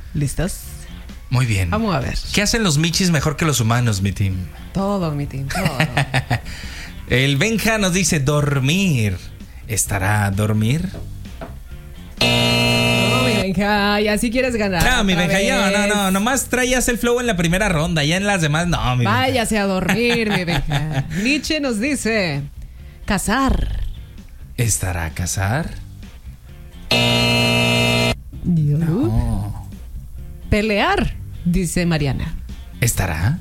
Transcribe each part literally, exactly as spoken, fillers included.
¿Listos? Muy bien. Vamos a ver. ¿Qué hacen los michis mejor que los humanos, mi team? Todo, mi team, todo. El Benja nos dice dormir. ¿Estará a dormir? No, mi Benja, ya si quieres ganar. No, mi Benja, vez. ya, no, no, nomás traías el flow en la primera ronda, ya en las demás, no, mi Benja. Váyase a dormir, mi Benja. Nietzsche nos dice cazar. ¿Estará a cazar? No. Pelear, dice Mariana. ¿Estará?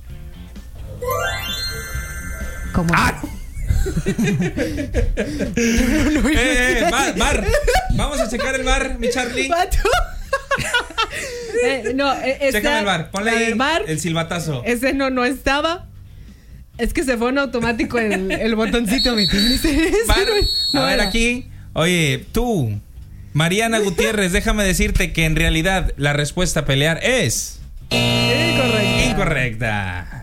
¿Cómo? ¡Ah! no, no, eh, eh, bar, bar. Vamos a checar el bar, mi Charlie. eh, no, eh, esta, Chécame el bar, ponle ahí el, bar, el silbatazo. Ese no, no estaba. Es que se fue en automático el, el botoncito, ¿me entiendes? Bar, no a ver era. aquí. Oye, tú, Mariana Gutiérrez, déjame decirte que en realidad la respuesta a pelear es... Incorrecta. Incorrecta.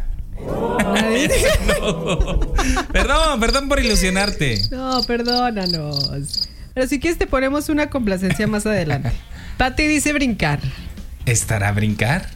No. Perdón, perdón por ilusionarte. No, perdónanos. Pero si quieres te ponemos una complacencia más adelante. Pati dice brincar. ¿Estará a brincar?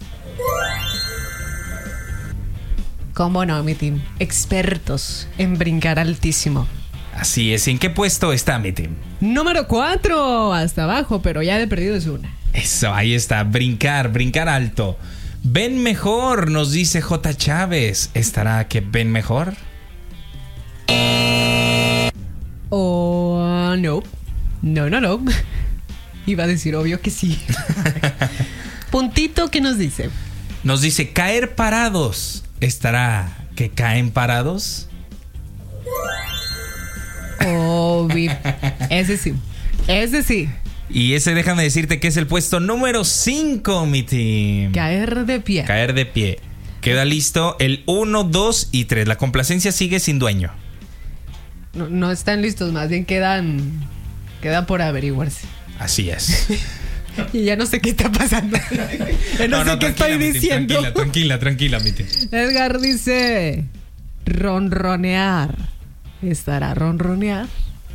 ¿Cómo no, mi team? Expertos en brincar altísimo. Así es. ¿En qué puesto está mi team? Número cuatro. Hasta abajo, pero ya de perdido es una. Eso, ahí está. Brincar, brincar alto. Ven mejor, nos dice J. Chávez. ¿Estará que ven mejor? Oh, no. No, no, no. Iba a decir obvio que sí. Puntito, ¿qué nos dice? Nos dice caer parados. ¿Estará que caen parados? Obvio. Ese sí. Ese sí. Y ese, déjame decirte que es el puesto número cinco, mi team. Caer de pie. Caer de pie. Queda listo el uno, dos y tres. La complacencia sigue sin dueño. No, no están listos, más bien quedan quedan por averiguarse. Así es. Y ya no sé qué está pasando. Ya no, no sé no, qué estoy mi diciendo. Tranquila, tranquila, tranquila, mi team. Edgar dice ronronear. ¿Estará ronronear?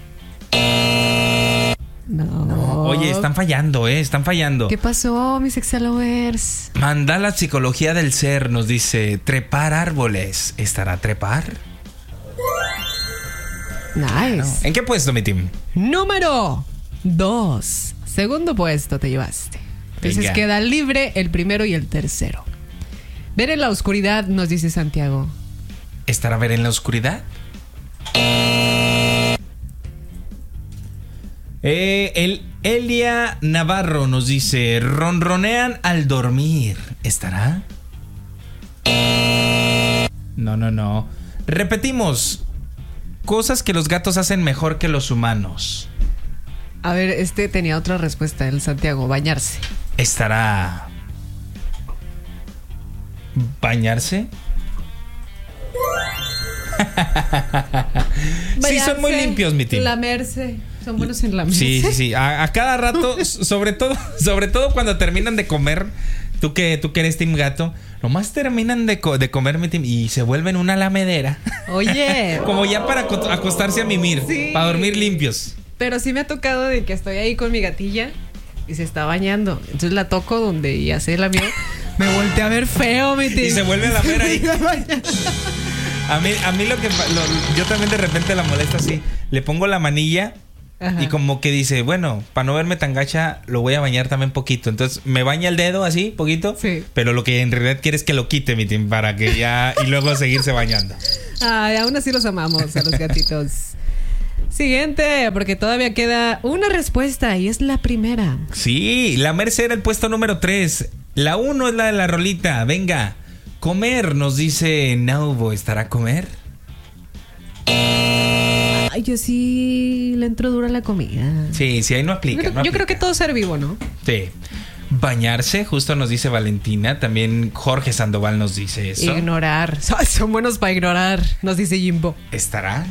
No. no. Oye, están fallando, eh, están fallando. ¿Qué pasó, mis exalovers? Manda la psicología del ser, nos dice trepar árboles. ¿Estará trepar? Nice. No. ¿En qué puesto, mi team? Número dos. Segundo puesto te llevaste. Entonces Venga. queda libre el primero y el tercero. Ver en la oscuridad, nos dice Santiago. ¿Estará ver en la oscuridad? Eh, el Elia Navarro nos dice ronronean al dormir. ¿Estará? No, no, no. Repetimos. Cosas que los gatos hacen mejor que los humanos. A ver, este tenía otra respuesta, el Santiago, bañarse. ¿Estará bañarse? Sí, son muy limpios, mi team. Lamerse. Son buenos en lamerse. Sí, sí, sí. A, a cada rato, sobre todo, sobre todo cuando terminan de comer, tú que, tú que eres team gato, nomás terminan de, co- de comer, mi team, y se vuelven una lamedera. Oye. Como ya para aco- acostarse a mimir, Sí. para dormir limpios. Pero sí me ha tocado de que estoy ahí con mi gatilla y se está bañando. Entonces la toco donde ya sé la mía. Me volteé a ver feo, mi tío. Y se vuelve a lamer ahí. A mí, a mí lo que lo, yo también de repente la molesto así. Le pongo la manilla. Ajá. Y como que dice, bueno, para no verme tan gacha, lo voy a bañar también poquito. Entonces me baña el dedo así, poquito. Sí. Pero lo que en realidad quiere es que lo quite, mi team, para que ya. Y luego seguirse bañando. Ay, aún así los amamos a los gatitos. Siguiente, porque todavía queda una respuesta y es la primera. Sí, la Merced era el puesto número tres. La uno es la de la rolita. Venga, comer, nos dice Naubo. ¿Estará a comer? Ay, yo sí le entro dura la comida. Sí, sí, ahí no aplica. Yo, no yo aplica. creo que todo ser vivo, ¿no? Sí. Bañarse, justo nos dice Valentina. También Jorge Sandoval nos dice eso. Ignorar. Son, son buenos para ignorar, nos dice Jimbo. ¿Estará?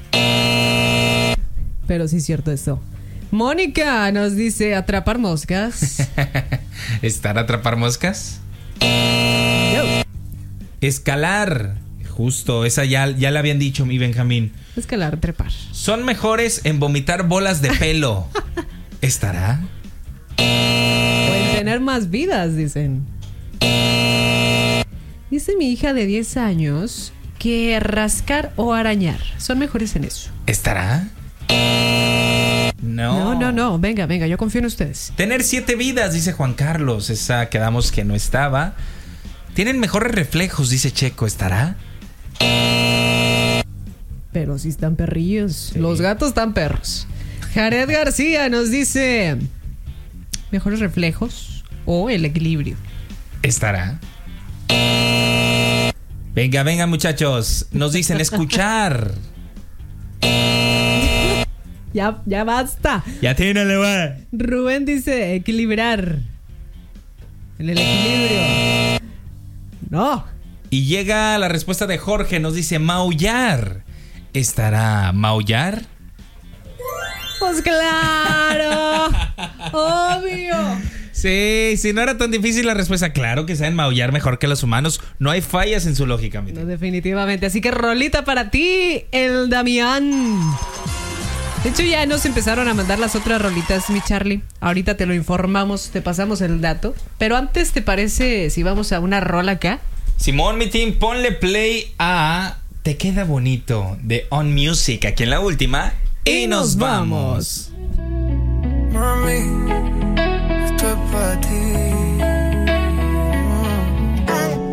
Pero sí es cierto eso. Mónica nos dice atrapar moscas. ¿Estará atrapar moscas? No. Escalar. Justo, esa ya, ya la habían dicho, mi Benjamín. Escalar, trepar. Son mejores en vomitar bolas de pelo. ¿Estará? Puente tener más vidas, dicen. Dice mi hija de diez años que rascar o arañar son mejores en eso. ¿Estará? No. No, no, no. Venga, venga, yo confío en ustedes. Tener siete vidas, dice Juan Carlos. Esa quedamos que no estaba. Tienen mejores reflejos, dice Checo. ¿Estará? Pero sí están perrillos. Sí. Los gatos están perros. Jared García nos dice: mejores reflejos o el equilibrio. ¿Estará? Venga, venga, muchachos. Nos dicen escuchar. Ya, ya basta. Ya tiene, güey. Rubén dice equilibrar. En el equilibrio. No. Y llega la respuesta de Jorge. Nos dice maullar. ¿Estará maullar? Pues claro. Obvio. Sí, si no era tan difícil la respuesta. Claro que saben maullar mejor que los humanos. No hay fallas en su lógica. No, definitivamente. Así que rolita para ti, el Damián. De hecho ya nos empezaron a mandar las otras rolitas, mi Charlie. Ahorita te lo informamos, te pasamos el dato. Pero antes, ¿te parece si vamos a una rola acá? Simón, mi team, ponle play a Te Queda Bonito de On Music, aquí en la última. Y, y nos, nos vamos. Mami, esto es para ti.